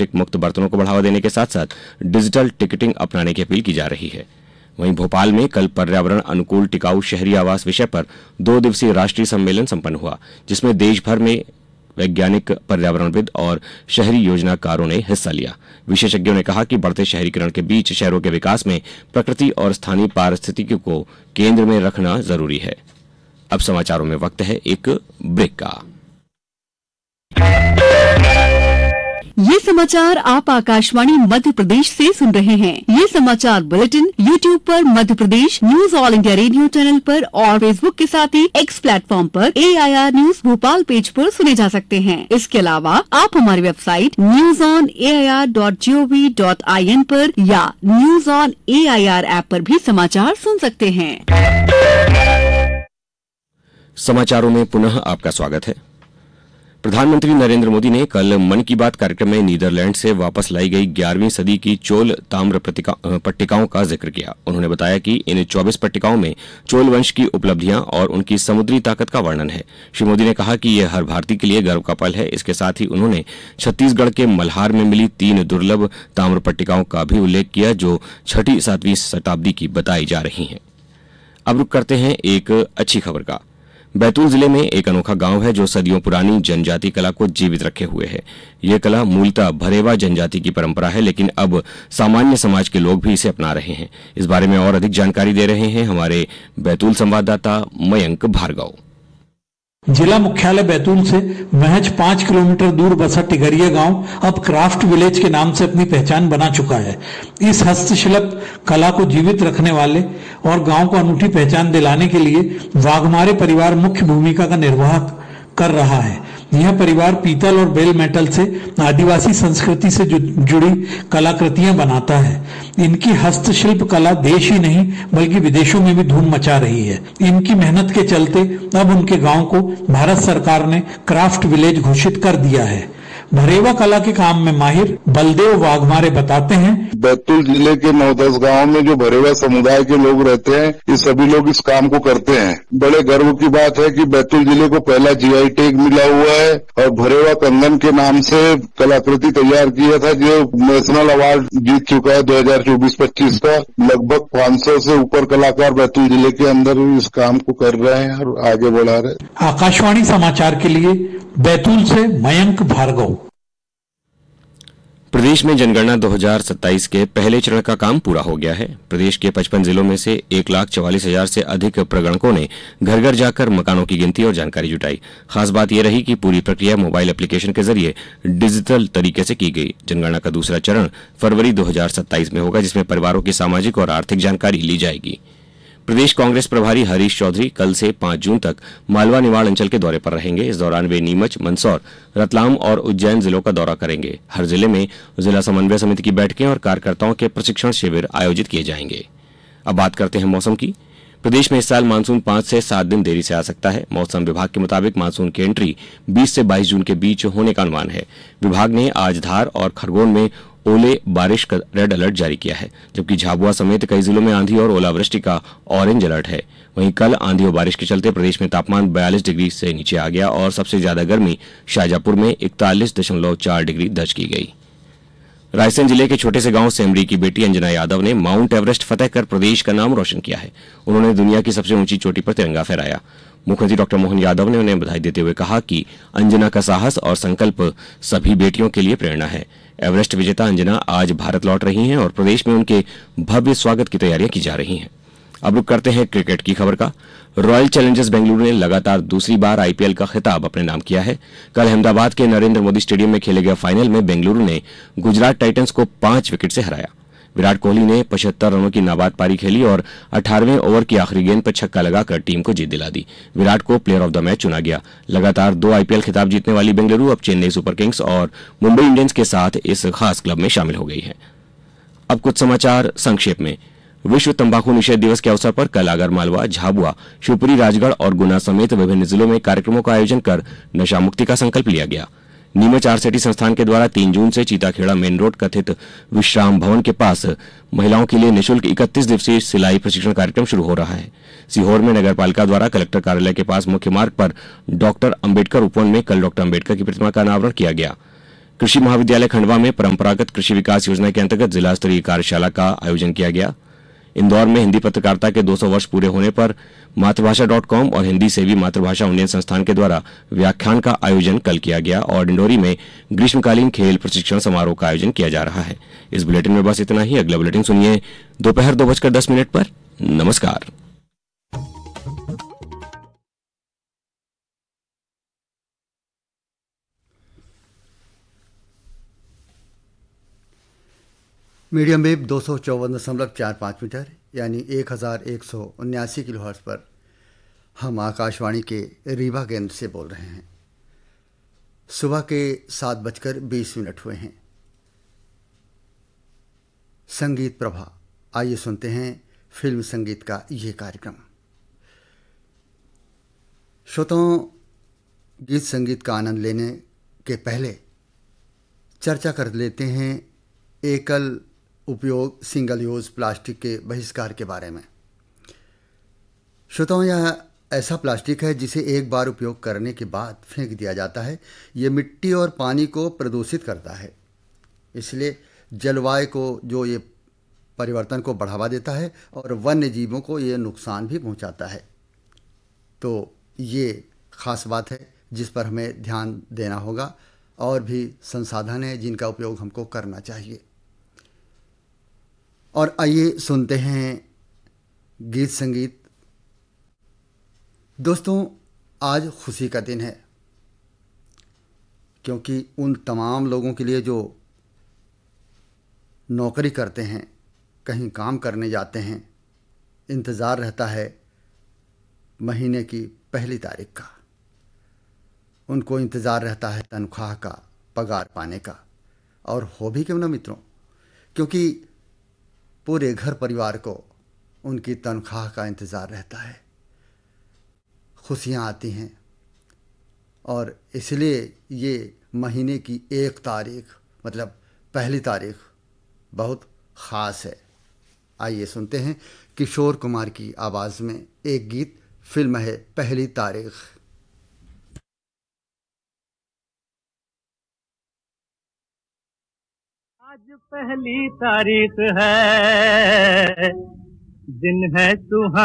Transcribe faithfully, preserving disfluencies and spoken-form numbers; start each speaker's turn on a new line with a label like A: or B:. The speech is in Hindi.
A: प्लास्टिक मुक्त बर्तनों को बढ़ावा देने के साथ साथ डिजिटल टिकटिंग अपनाने की अपील की जा रही है। वहीं भोपाल में कल पर्यावरण अनुकूल टिकाऊ शहरी आवास विषय पर दो दिवसीय राष्ट्रीय सम्मेलन संपन्न हुआ, जिसमें देश भर में वैज्ञानिक, पर्यावरणविद और शहरी योजनाकारों ने हिस्सा लिया। विशेषज्ञों ने कहा कि बढ़ते शहरीकरण के बीच शहरों के विकास में प्रकृति और स्थानीय पारिस्थितिकी को केंद्र में रखना जरूरी है। अब समाचारों में वक्त है एक ब्रेक का।
B: ये समाचार आप आकाशवाणी मध्य प्रदेश से सुन रहे हैं। ये समाचार बुलेटिन यूट्यूब पर Madhya Pradesh news all India radio channel पर और फेसबुक के साथ ही एक्स प्लेटफॉर्म पर ए I R news Bhopal page पर सुने जा सकते हैं। इसके अलावा आप हमारी website news on A I R dot G O V dot I N पर या news on A I R app पर भी समाचार सुन सकते हैं।
A: समाचारों में पुनः आपका स्वागत है। प्रधानमंत्री नरेंद्र मोदी ने कल मन की बात कार्यक्रम में नीदरलैंड से वापस लाई गई ग्यारहवीं सदी की चोल ताम्र पट्टिकाओं का जिक्र किया। उन्होंने बताया कि इन चौबीस पट्टिकाओं में चोल वंश की उपलब्धियां और उनकी समुद्री ताकत का वर्णन है। श्री मोदी ने कहा कि यह हर भारतीय के लिए गर्व का पल है। इसके साथ ही उन्होंने छत्तीसगढ़ के मल्हार में मिली तीन दुर्लभ ताम्र पट्टिकाओं का भी उल्लेख किया, जो छठी सातवीं शताब्दी की बताई जा रही हैं। अब रुक करते हैं एक अच्छी खबर का। बैतूल जिले में एक अनोखा गांव है जो सदियों पुरानी जनजाति कला को जीवित रखे हुए है। ये कला मूलतः भरेवा जनजाति की परंपरा है, लेकिन अब सामान्य समाज के लोग भी इसे अपना रहे हैं। इस बारे में और अधिक जानकारी दे रहे हैं हमारे बैतूल संवाददाता मयंक भार्गव।
C: जिला मुख्यालय बैतूल से महज पांच किलोमीटर दूर बसा टिगरिया गांव अब क्राफ्ट विलेज के नाम से अपनी पहचान बना चुका है। इस हस्तशिल्प कला को जीवित रखने वाले और गांव को अनूठी पहचान दिलाने के लिए वाघमारे परिवार मुख्य भूमिका का निर्वाह कर रहा है। यह परिवार पीतल और बेल मेटल से आदिवासी संस्कृति से जुड़ी कलाकृतियां बनाता है। इनकी हस्तशिल्प कला देश ही नहीं बल्कि विदेशों में भी धूम मचा रही है। इनकी मेहनत के चलते अब उनके गांव को भारत सरकार ने क्राफ्ट विलेज घोषित कर दिया है। भरेवा कला के काम में माहिर बलदेव वाघमारे बताते हैं,
D: बैतूल जिले के नौ दस गाँव में जो भरेवा समुदाय के लोग रहते हैं, ये सभी लोग इस काम को करते हैं। बड़े गर्व की बात है कि बैतूल जिले को पहला जी आई टैग मिला हुआ है और भरेवा कंगन के नाम से कलाकृति तैयार किया था, जो नेशनल अवार्ड जीत चुका है दो हजार चौबीस पच्चीस का। लगभग पाँच सौ से ऊपर कलाकार बैतूल जिले के अंदर इस काम को कर रहे हैं और आगे बढ़ा रहे हैं।
C: आकाशवाणी समाचार के लिए बैतूल से मयंक भार्गव।
A: प्रदेश में जनगणना दो हजार सत्ताईस के पहले चरण का काम पूरा हो गया है। प्रदेश के पचपन जिलों में से एक लाख चौवालीस हजार से अधिक प्रगणकों ने घर घर जाकर मकानों की गिनती और जानकारी जुटाई। खास बात यह रही कि पूरी प्रक्रिया मोबाइल एप्लीकेशन के जरिए डिजिटल तरीके से की गई। जनगणना का दूसरा चरण फरवरी दो हजार सत्ताईस में होगा, जिसमें परिवारों की सामाजिक और आर्थिक जानकारी ली जाएगी। प्रदेश कांग्रेस प्रभारी हरीश चौधरी कल से पांच जून तक मालवा निवाड़ अंचल के दौरे पर रहेंगे। इस दौरान वे नीमच, मंदसौर, रतलाम और उज्जैन जिलों का दौरा करेंगे। हर जिले में जिला समन्वय समिति की बैठकें और कार्यकर्ताओं के प्रशिक्षण शिविर आयोजित किए जाएंगे। अब बात करते हैं मौसम की। प्रदेश में इस साल मानसून पांच से सात दिन देरी से आ सकता है। मौसम विभाग के मुताबिक मानसून की एंट्री बीस से बाईस जून के बीच होने का अनुमान है। विभाग ने आज धार और खरगोन में ओले बारिश का रेड अलर्ट जारी किया है, जबकि झाबुआ समेत कई जिलों में आंधी और ओलावृष्टि का ऑरेंज अलर्ट है। वहीं कल आंधी और बारिश के चलते प्रदेश में तापमान बयालीस डिग्री से नीचे आ गया और सबसे ज्यादा गर्मी शाजापुर में इकतालीस दशमलव चार डिग्री दर्ज की गई। रायसेन जिले के छोटे से गांव सेमरी की बेटी अंजना यादव ने माउंट एवरेस्ट फतह कर प्रदेश का नाम रोशन किया है। उन्होंने दुनिया की सबसे ऊंची चोटी पर तिरंगा फहराया। मुख्यमंत्री डॉक्टर मोहन यादव ने उन्हें बधाई देते हुए कहा कि अंजना का साहस और संकल्प सभी बेटियों के लिए प्रेरणा है। एवरेस्ट विजेता अंजना आज भारत लौट रही हैं और प्रदेश में उनके भव्य स्वागत की तैयारियां की जा रही हैं। अब रुक करते हैं क्रिकेट की खबर का। रॉयल चैलेंजर्स बेंगलुरु ने लगातार दूसरी बार आई पी एल का खिताब अपने नाम किया है। कल अहमदाबाद के नरेंद्र मोदी स्टेडियम में खेले गए फाइनल में बेंगलुरु ने गुजरात टाइटंस को पांच विकेट से हराया। विराट कोहली ने पचहत्तर रनों की नाबाद पारी खेली और अठारहवें ओवर की आखिरी गेंद पर छक्का लगाकर टीम को जीत दिला दी। विराट को प्लेयर ऑफ द मैच चुना गया। लगातार दो आई पी एल खिताब जीतने वाली बेंगलुरु अब चेन्नई सुपर किंग्स और मुंबई इंडियंस के साथ इस खास क्लब में शामिल हो गई है। अब कुछ समाचार संक्षेप में। विश्व तंबाकू निषेध दिवस के अवसर पर कल आगरमालवा, झाबुआ, शिवपुरी, राजगढ़ और गुना समेत विभिन्न जिलों में कार्यक्रमों का आयोजन कर नशा मुक्ति का संकल्प लिया गया। नीमच आरसीटी संस्थान के द्वारा तीन जून से चीताखेड़ा मेन रोड कथित विश्राम भवन के पास महिलाओं के लिए निःशुल्क इकतीस दिवसीय सिलाई प्रशिक्षण कार्यक्रम शुरू हो रहा है। सीहोर में नगरपालिका द्वारा कलेक्टर कार्यालय के पास मुख्य मार्ग पर डॉक्टर अंबेडकर उपवन में कल डॉक्टर अंबेडकर की प्रतिमा का अनावरण किया गया। कृषि महाविद्यालय खंडवा में परंपरागत कृषि विकास योजना के अंतर्गत जिला स्तरीय कार्यशाला का आयोजन किया गया। इंदौर में हिंदी पत्रकारिता के दो सौ वर्ष पूरे होने पर मातृभाषा डॉट कॉम और हिंदी सेवी मातृभाषा उन्नयन संस्थान के द्वारा व्याख्यान का आयोजन कल किया गया और डिंडोरी में ग्रीष्मकालीन खेल प्रशिक्षण समारोह का आयोजन किया जा रहा है। इस बुलेटिन में बस इतना ही। अगला बुलेटिन सुनिए दोपहर दो बजकर दस मिनट पर। नमस्कार।
E: मीडियम वेव दो सौ चौवन दशमलव चार पाँच मीटर यानी एक हज़ार एक सौ उन्यासी किलो हर्ट्ज पर हम आकाशवाणी के रीवा केंद्र से बोल रहे हैं। सुबह के सात बजकर बीस मिनट हुए हैं। संगीत प्रभा, आइए सुनते हैं फिल्म संगीत का ये कार्यक्रम। श्रोताओं, गीत संगीत का आनंद लेने के पहले चर्चा कर लेते हैं एकल उपयोग सिंगल यूज प्लास्टिक के बहिष्कार के बारे में। श्रोताओं, यह ऐसा प्लास्टिक है जिसे एक बार उपयोग करने के बाद फेंक दिया जाता है। ये मिट्टी और पानी को प्रदूषित करता है, इसलिए जलवायु को जो ये परिवर्तन को बढ़ावा देता है और वन्य जीवों को ये नुकसान भी पहुंचाता है। तो ये खास बात है जिस पर हमें ध्यान देना होगा। और भी संसाधन है जिनका उपयोग हमको करना चाहिए। और आइए सुनते हैं गीत संगीत। दोस्तों, आज खुशी का दिन है, क्योंकि उन तमाम लोगों के लिए जो नौकरी करते हैं, कहीं काम करने जाते हैं, इंतज़ार रहता है महीने की पहली तारीख का। उनको इंतज़ार रहता है तनख्वाह का, पगार पाने का। और हो भी क्यों ना मित्रों, क्योंकि पूरे घर परिवार को उनकी तनख्वाह का इंतज़ार रहता है। खुशियाँ आती हैं और इसलिए ये महीने की एक तारीख मतलब पहली तारीख बहुत ख़ास है। आइए सुनते हैं किशोर कुमार की आवाज़ में एक गीत। फिल्म है पहली तारीख।
F: आज पहली तारीख है, दिन है सुहाना।